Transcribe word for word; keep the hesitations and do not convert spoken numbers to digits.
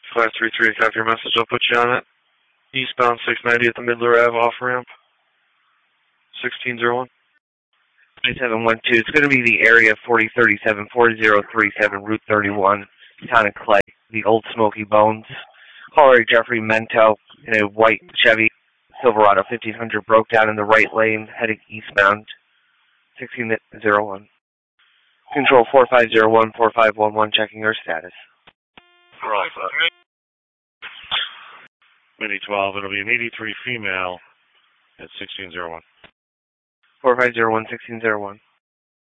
five three three, copy your message. I'll put you on it. Eastbound six ninety at the Midler Ave off-ramp. sixteen oh one. seven one two. It's going to be the area forty thirty-seven, forty thirty-seven, Route thirty-one, town of Clay, the Old Smoky Bones. Caller Jeffrey Mento in a white Chevy Silverado fifteen hundred broke down in the right lane, heading eastbound. sixteen oh one. Control four five oh one, four five one one, checking your status. Right. Mini twelve, it'll be an eighty-three female at sixteen oh one. four five oh one, sixteen oh one.